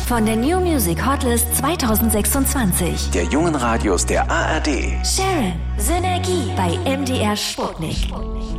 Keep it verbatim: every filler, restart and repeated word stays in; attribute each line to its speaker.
Speaker 1: von der New Music Hotlist zwanzig sechsundzwanzig.
Speaker 2: Der jungen Radios der A R D.
Speaker 1: Sharon, Synergie bei M D R Sputnik.